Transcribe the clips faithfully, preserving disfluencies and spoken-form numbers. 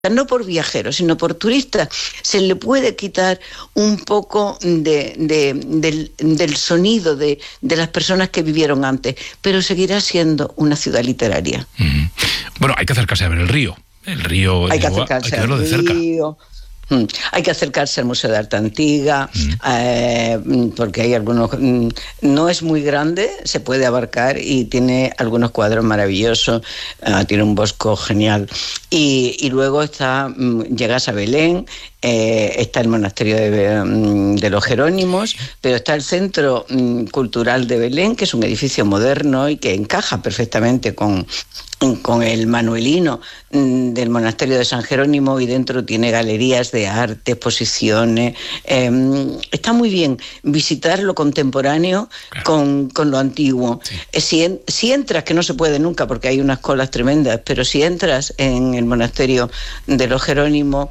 no por viajeros, sino por turistas, se le puede quitar un poco de, de, del, del sonido de, de las personas que vivieron antes, pero seguirá siendo una ciudad literaria. Mm. Bueno, hay que acercarse a ver el río. El río hay que Lisboa, acercarse hay que verlo al de cerca. río. Mm. Hay que acercarse al Museo de Arte Antigua, mm. eh, porque hay algunos... Mm, no es muy grande, se puede abarcar y tiene algunos cuadros maravillosos, uh, tiene un bosco genial. Y, y luego está, mm, llegas a Belén, eh, está el monasterio de, mm, de los Jerónimos, pero está el Centro mm, Cultural de Belén, que es un edificio moderno y que encaja perfectamente con... con el manuelino del monasterio de San Jerónimo, y dentro tiene galerías de arte, exposiciones. Eh, está muy bien visitar lo contemporáneo, claro, con, con lo antiguo. Sí. Eh, si, en, si entras, que no se puede nunca porque hay unas colas tremendas, pero si entras en el monasterio de los Jerónimos,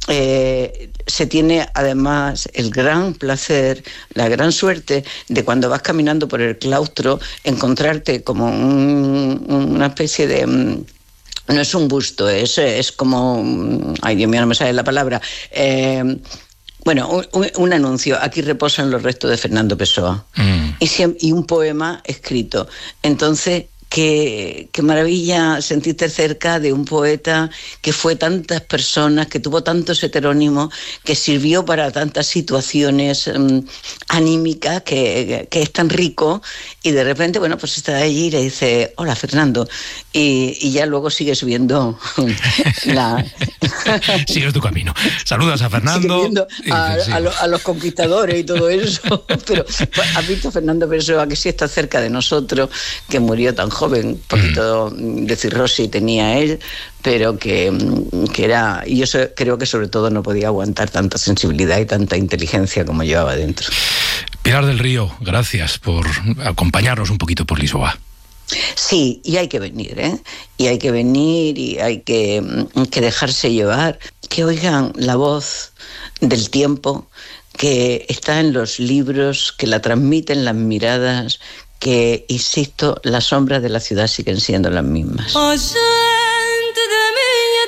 Eh, se tiene además el gran placer, la gran suerte de, cuando vas caminando por el claustro, encontrarte como un, una especie de... No es un busto, es, es como... Ay, Dios mío, no me sale la palabra. Eh, bueno, un, un anuncio. Aquí reposan los restos de Fernando Pessoa. Mm. Y, y un poema escrito. Entonces... Qué, qué maravilla sentirte cerca de un poeta que fue tantas personas, que tuvo tantos heterónimos, que sirvió para tantas situaciones um, anímicas, que, que es tan rico, y de repente, bueno, pues está allí y le dice, hola Fernando, y, y ya luego sigue subiendo la... Sigues tu camino. Saludas a Fernando. A, a, lo, a los conquistadores y todo eso, pero pues, has visto a Fernando Pessoa, que sí está cerca de nosotros, que murió tan joven. Joven, un poquito mm. de cirrosis tenía él, pero que, que era, y yo so, creo que sobre todo no podía aguantar tanta sensibilidad y tanta inteligencia como llevaba dentro. Pilar del Río, gracias por acompañarnos un poquito por Lisboa. Sí, y hay que venir, ¿eh? Y hay que venir y hay que, que dejarse llevar, que oigan la voz del tiempo, que está en los libros, que la transmiten las miradas, que, insisto, las sombras de la ciudad siguen siendo las mismas.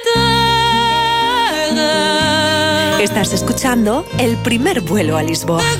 Estás escuchando El primer vuelo a Lisboa.